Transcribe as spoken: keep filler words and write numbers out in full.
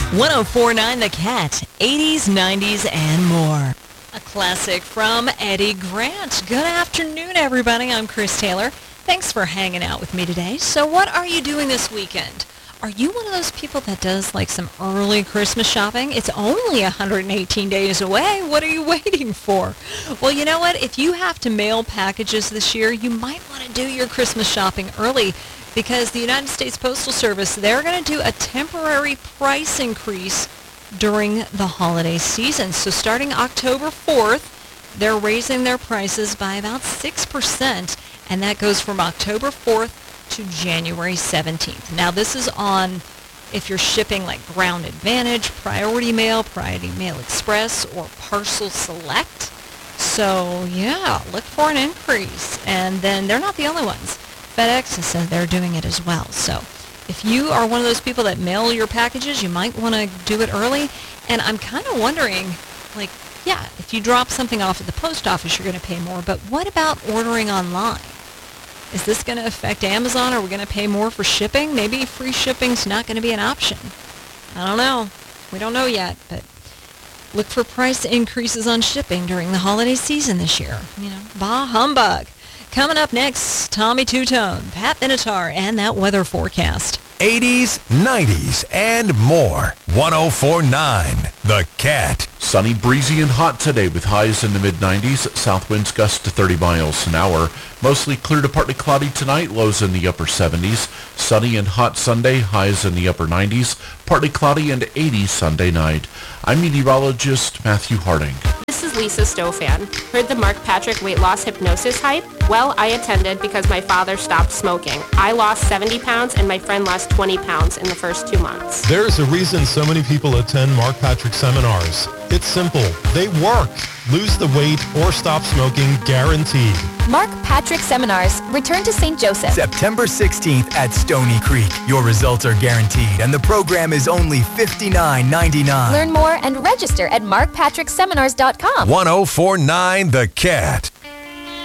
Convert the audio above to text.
one oh four point nine The Cat, eighties, nineties, and more. A classic from Eddie Grant. Good afternoon, everybody. I'm Chris Taylor. Thanks for hanging out with me today. So what are you doing this weekend? Are you one of those people that does like some early Christmas shopping? It's only one hundred eighteen days away. What are you waiting for? Well, you know what? If you have to mail packages this year, you might want to do your Christmas shopping early, because the United States Postal Service, they're going to do a temporary price increase during the holiday season. So starting October fourth, they're raising their prices by about six percent, and that goes from October fourth to January seventeenth. Now, this is on if you're shipping like Ground Advantage, Priority Mail, Priority Mail Express, or Parcel Select. So, yeah, look for an increase. And then they're not the only ones. FedEx has said they're doing it as well. So if you are one of those people that mail your packages, you might want to do it early. And I'm kind of wondering, like, yeah, if you drop something off at the post office, you're going to pay more. But what about ordering online? Is this going to affect Amazon? Are we going to pay more for shipping? Maybe free shipping's not going to be an option. I don't know. We don't know yet, but look for price increases on shipping during the holiday season this year. You know, bah humbug. Coming up next, Tommy Tutone, Pat Benatar, and that weather forecast. eighties, nineties, and more. one oh four point nine The Cat. Sunny, breezy, and hot today with highs in the mid nineties. South winds gust to thirty miles an hour. Mostly clear to partly cloudy tonight. Lows in the upper seventies. Sunny and hot Sunday. Highs in the upper nineties. Partly cloudy and eighty Sunday night. I'm meteorologist Matthew Harding. This is Lisa Stofan. Heard the Mark Patrick weight loss hypnosis hype? Well, I attended because my father stopped smoking. I lost seventy pounds and my friend lost twenty pounds in the first two months. There's a reason so many people attend Mark Patrick seminars. It's simple. They work. Lose the weight or stop smoking, guaranteed. Mark Patrick Seminars. Return to Saint Joseph. September sixteenth at Stony Creek. Your results are guaranteed, and the program is only fifty-nine ninety-nine. Learn more and register at mark patrick seminars dot com. one oh four point nine The Cat.